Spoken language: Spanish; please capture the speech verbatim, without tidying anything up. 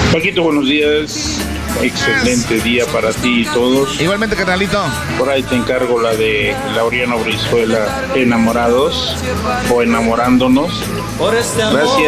Paquito, buenos días. Excelente día para ti y todos. Igualmente, carnalito. Por ahí te encargo la de Laureano Brizuela, Enamorados o Enamorándonos. Gracias.